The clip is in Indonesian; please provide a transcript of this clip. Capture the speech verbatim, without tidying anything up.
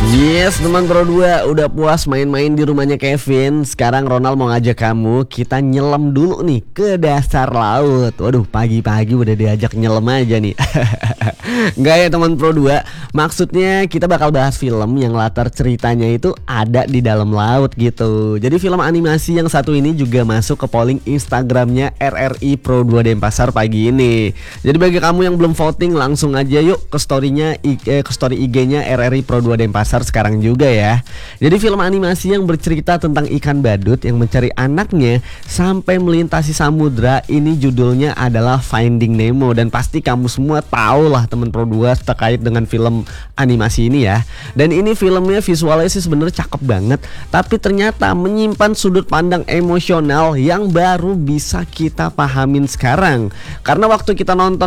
Yes teman Pro dua, udah puas main-main di rumahnya Kevin. Sekarang Ronald mau ngajak kamu, kita nyelam dulu nih ke dasar laut. Waduh, pagi-pagi udah diajak nyelam aja nih. Enggak ya teman Pro dua, maksudnya kita bakal bahas film yang latar ceritanya itu ada di dalam laut gitu. Jadi film animasi yang satu ini juga masuk ke polling Instagramnya R R I Pro dua Denpasar pagi ini. Jadi bagi kamu yang belum voting, langsung aja yuk ke storynya eh, ke story I G-nya R R I Pro dua Denpasar sekarang juga ya. Jadi film animasi yang bercerita tentang ikan badut yang mencari anaknya sampai melintasi samudra, ini judulnya adalah Finding Nemo. Dan pasti kamu semua tahu lah teman Pro dua terkait dengan film animasi ini ya. Dan ini filmnya visualnya sih sebenarnya cakep banget, tapi ternyata menyimpan sudut pandang emosional yang baru bisa kita pahamin sekarang. Karena waktu kita nonton